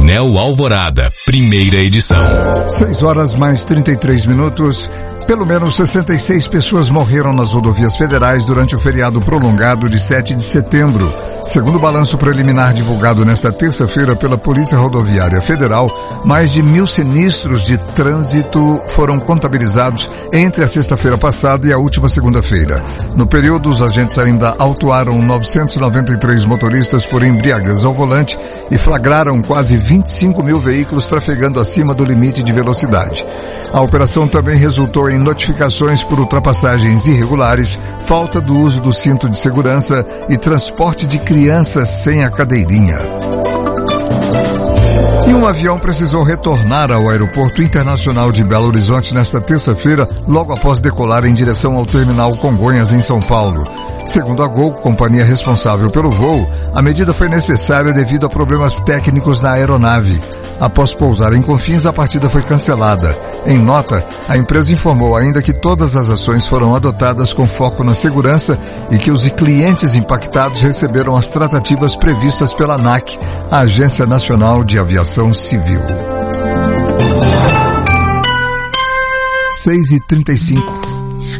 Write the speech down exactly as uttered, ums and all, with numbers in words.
Anel Alvorada, primeira edição. seis horas mais trinta e três minutos. Pelo menos sessenta e seis pessoas morreram nas rodovias federais durante o feriado prolongado de sete de setembro. Segundo o balanço preliminar divulgado nesta terça-feira pela Polícia Rodoviária Federal, mais de mil sinistros de trânsito foram contabilizados entre a sexta-feira passada e a última segunda-feira. No período, os agentes ainda autuaram novecentos e noventa e três motoristas por embriaguez ao volante e flagraram quase vinte e cinco mil veículos trafegando acima do limite de velocidade. A operação também resultou em notificações por ultrapassagens irregulares, falta do uso do cinto de segurança e transporte de crianças sem a cadeirinha. E um avião precisou retornar ao Aeroporto Internacional de Belo Horizonte nesta terça-feira, logo após decolar em direção ao terminal Congonhas, em São Paulo. Segundo a Gol, companhia responsável pelo voo, a medida foi necessária devido a problemas técnicos na aeronave. Após pousar em Confins, a partida foi cancelada. Em nota, a empresa informou ainda que todas as ações foram adotadas com foco na segurança e que os clientes impactados receberam as tratativas previstas pela ANAC, a Agência Nacional de Aviação Civil. seis e trinta e cinco.